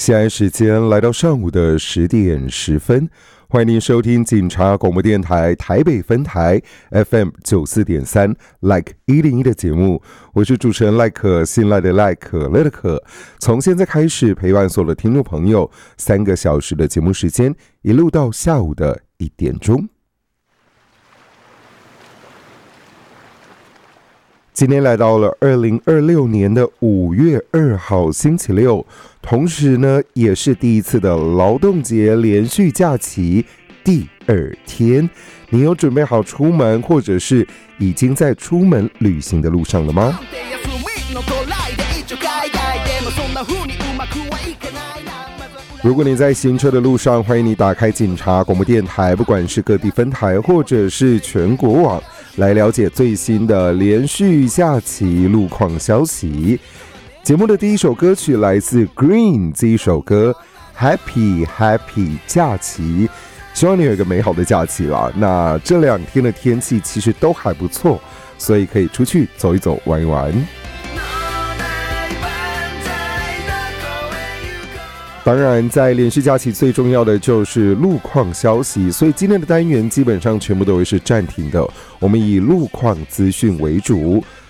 现在时间来到上午的10点10分，欢迎您收听警察广播电台台北分台 FM94.3 Like 101的节目，我是主持人赖可，信赖的赖，可乐的可。从现在开始陪伴所有的听众朋友3个小时的节目时间，一路到下午的1点钟。今天来到了2026年的5月2号星期六，同时呢也是第一次的劳动节连续假期第2天。你有准备好出门，或者是已经在出门旅行的路上了吗？如果你在行车的路上，欢迎你打开警察广播电台，不管是各地分台或者是全国网，来了解最新的连续假期路况消息。节目的第一首歌曲来自 Green 这一首歌 Happy Happy 假期，希望你有一个美好的假期啦。那这2天的天气其实都还不错，所以可以出去走一走玩一玩。当然在连续假期最重要的就是路况消息，所以今天的单元基本上全部都会是暂停的，我们以路况资讯为主。